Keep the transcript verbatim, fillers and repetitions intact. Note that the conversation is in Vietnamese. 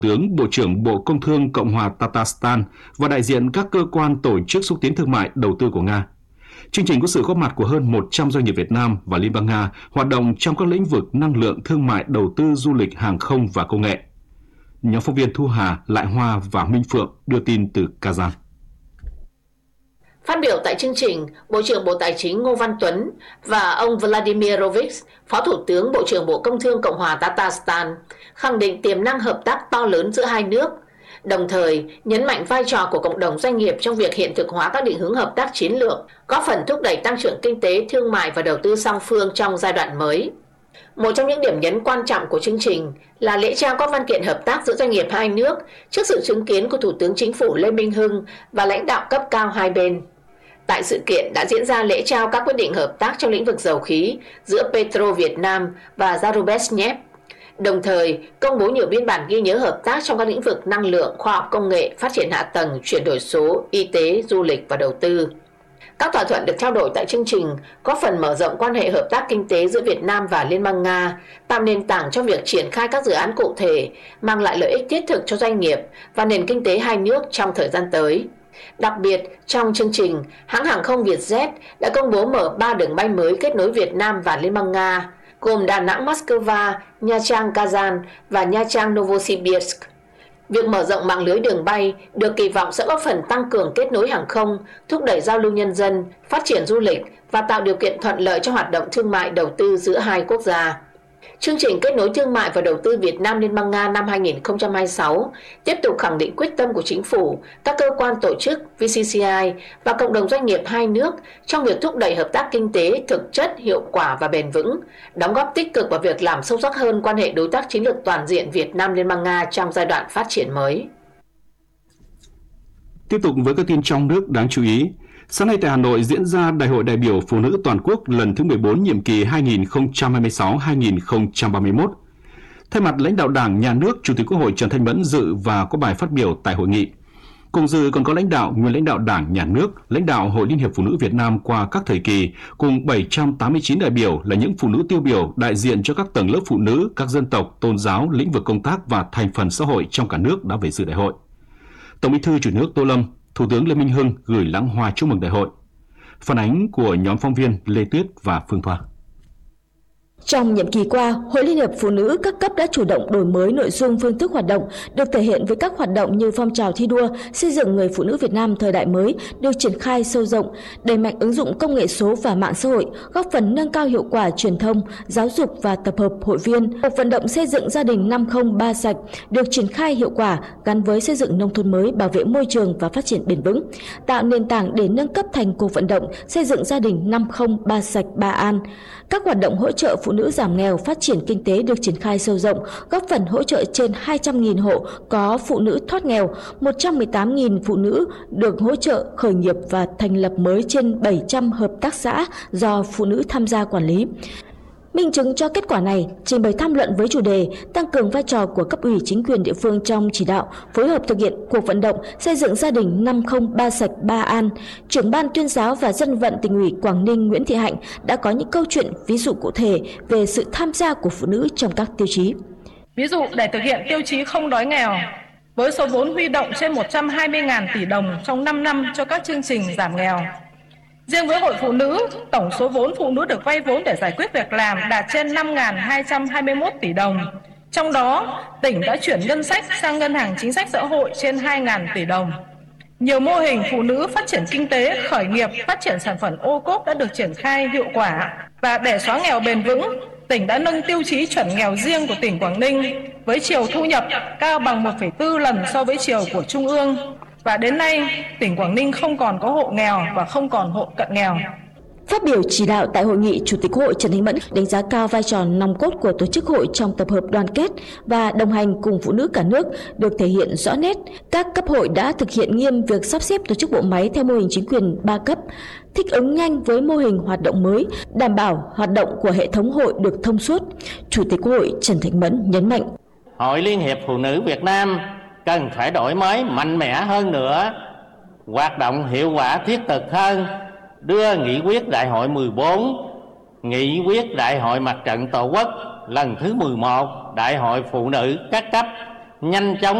tướng, Bộ trưởng Bộ Công Thương Cộng hòa Tatarstan và đại diện các cơ quan tổ chức xúc tiến thương mại đầu tư của Nga. Chương trình có sự góp mặt của hơn một trăm doanh nghiệp Việt Nam và Liên bang Nga hoạt động trong các lĩnh vực năng lượng, thương mại, đầu tư, du lịch, hàng không và công nghệ. Nhóm phóng viên Thu Hà, Lại Hoa và Minh Phượng đưa tin từ Kazan. Phát biểu tại chương trình, Bộ trưởng Bộ Tài chính Ngô Văn Tuấn và ông Vladimir Rovich, Phó Thủ tướng Bộ trưởng Bộ Công Thương Cộng hòa Tatarstan, khẳng định tiềm năng hợp tác to lớn giữa hai nước, đồng thời nhấn mạnh vai trò của cộng đồng doanh nghiệp trong việc hiện thực hóa các định hướng hợp tác chiến lược, góp phần thúc đẩy tăng trưởng kinh tế, thương mại và đầu tư song phương trong giai đoạn mới. Một trong những điểm nhấn quan trọng của chương trình là lễ trao các văn kiện hợp tác giữa doanh nghiệp hai nước trước sự chứng kiến của Thủ tướng Chính phủ Lê Minh Hưng và lãnh đạo cấp cao hai bên. Tại sự kiện đã diễn ra lễ trao các quyết định hợp tác trong lĩnh vực dầu khí giữa Petro Việt Nam và Zarubezhnev, đồng thời công bố nhiều biên bản ghi nhớ hợp tác trong các lĩnh vực năng lượng, khoa học công nghệ, phát triển hạ tầng, chuyển đổi số, y tế, du lịch và đầu tư. Các thỏa thuận được trao đổi tại chương trình có phần mở rộng quan hệ hợp tác kinh tế giữa Việt Nam và Liên bang Nga, tạo nền tảng cho việc triển khai các dự án cụ thể, mang lại lợi ích thiết thực cho doanh nghiệp và nền kinh tế hai nước trong thời gian tới. Đặc biệt, trong chương trình, hãng hàng không Vietjet đã công bố mở ba đường bay mới kết nối Việt Nam và Liên bang Nga, gồm Đà Nẵng Moscow, Nha Trang Kazan và Nha Trang Novosibirsk. Việc mở rộng mạng lưới đường bay được kỳ vọng sẽ góp phần tăng cường kết nối hàng không, thúc đẩy giao lưu nhân dân, phát triển du lịch và tạo điều kiện thuận lợi cho hoạt động thương mại đầu tư giữa hai quốc gia. Chương trình kết nối thương mại và đầu tư Việt Nam Liên bang Nga năm hai nghìn không trăm hai mươi sáu tiếp tục khẳng định quyết tâm của chính phủ, các cơ quan tổ chức, vê xê xê i và cộng đồng doanh nghiệp hai nước trong việc thúc đẩy hợp tác kinh tế thực chất, hiệu quả và bền vững, đóng góp tích cực vào việc làm sâu sắc hơn quan hệ đối tác chiến lược toàn diện Việt Nam Liên bang Nga trong giai đoạn phát triển mới. Tiếp tục với các tin trong nước đáng chú ý. Sáng nay tại Hà Nội diễn ra Đại hội đại biểu Phụ nữ toàn quốc lần thứ mười bốn nhiệm kỳ hai nghìn không trăm hai mươi sáu đến hai nghìn không trăm ba mươi mốt. Thay mặt lãnh đạo Đảng, Nhà nước, Chủ tịch Quốc hội Trần Thanh Mẫn dự và có bài phát biểu tại hội nghị. Cùng dự còn có lãnh đạo, nguyên lãnh đạo Đảng, Nhà nước, lãnh đạo Hội Liên hiệp Phụ nữ Việt Nam qua các thời kỳ, cùng bảy trăm tám mươi chín đại biểu là những phụ nữ tiêu biểu đại diện cho các tầng lớp phụ nữ, các dân tộc, tôn giáo, lĩnh vực công tác và thành phần xã hội trong cả nước đã về dự đại hội. Tổng Bí thư Chủ tịch nước Tô Lâm, Thủ tướng Lê Minh Hưng gửi lãng hoa chúc mừng đại hội. Phản ánh của nhóm phóng viên Lê Tuyết và Phương Thoa. Trong nhiệm kỳ qua, Hội Liên hiệp Phụ nữ các cấp đã chủ động đổi mới nội dung, phương thức hoạt động, được thể hiện với các hoạt động như phong trào thi đua xây dựng người phụ nữ Việt Nam thời đại mới được triển khai sâu rộng, đẩy mạnh ứng dụng công nghệ số và mạng xã hội, góp phần nâng cao hiệu quả truyền thông, giáo dục và tập hợp hội viên. Cuộc vận động xây dựng gia đình năm không ba sạch được triển khai hiệu quả gắn với xây dựng nông thôn mới, bảo vệ môi trường và phát triển bền vững, tạo nền tảng để nâng cấp thành cuộc vận động xây dựng gia đình năm không ba sạch ba an. Các hoạt động hỗ trợ phụ nữ giảm nghèo, phát triển kinh tế được triển khai sâu rộng, góp phần hỗ trợ trên hai trăm nghìn hộ có phụ nữ thoát nghèo, một trăm mười tám nghìn phụ nữ được hỗ trợ khởi nghiệp và thành lập mới trên bảy trăm hợp tác xã do phụ nữ tham gia quản lý. Minh chứng cho kết quả này, trình bày tham luận với chủ đề tăng cường vai trò của cấp ủy chính quyền địa phương trong chỉ đạo, phối hợp thực hiện cuộc vận động xây dựng gia đình năm không ba sạch ba an, trưởng ban tuyên giáo và dân vận Tỉnh ủy Quảng Ninh Nguyễn Thị Hạnh đã có những câu chuyện ví dụ cụ thể về sự tham gia của phụ nữ trong các tiêu chí. Ví dụ để thực hiện tiêu chí không đói nghèo, với số vốn huy động trên một trăm hai mươi nghìn tỷ đồng trong năm năm cho các chương trình giảm nghèo. Riêng với Hội Phụ nữ, tổng số vốn phụ nữ được vay vốn để giải quyết việc làm đạt trên năm nghìn hai trăm hai mươi mốt tỷ đồng. Trong đó, tỉnh đã chuyển ngân sách sang Ngân hàng Chính sách Xã hội trên hai nghìn tỷ đồng. Nhiều mô hình phụ nữ phát triển kinh tế, khởi nghiệp, phát triển sản phẩm ô cốp đã được triển khai hiệu quả. Và để xóa nghèo bền vững, tỉnh đã nâng tiêu chí chuẩn nghèo riêng của tỉnh Quảng Ninh với chiều thu nhập cao bằng một phẩy bốn lần so với chiều của Trung ương. Và đến nay, tỉnh Quảng Ninh không còn có hộ nghèo và không còn hộ cận nghèo. Phát biểu chỉ đạo tại hội nghị, Chủ tịch Quốc hội Trần Thanh Mẫn đánh giá cao vai trò nòng cốt của tổ chức hội trong tập hợp đoàn kết và đồng hành cùng phụ nữ cả nước được thể hiện rõ nét. Các cấp hội đã thực hiện nghiêm việc sắp xếp tổ chức bộ máy theo mô hình chính quyền ba cấp, thích ứng nhanh với mô hình hoạt động mới, đảm bảo hoạt động của hệ thống hội được thông suốt. Chủ tịch Quốc hội Trần Thanh Mẫn nhấn mạnh: Hội Liên hiệp Phụ nữ Việt Nam cần phải đổi mới mạnh mẽ hơn nữa, hoạt động hiệu quả thiết thực hơn, đưa nghị quyết Đại hội mười bốn, nghị quyết Đại hội Mặt trận Tổ quốc lần thứ mười một, Đại hội Phụ nữ các cấp nhanh chóng